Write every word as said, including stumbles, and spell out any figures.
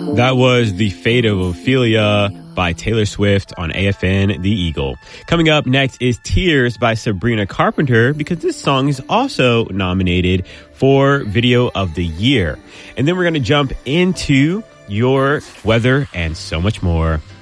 That was The Fate of Ophelia by Taylor Swift on A F N The Eagle. Coming up next is Tears by Sabrina Carpenter, because this song is also nominated for Video of the Year. And then we're going to jump into your weather and so much more.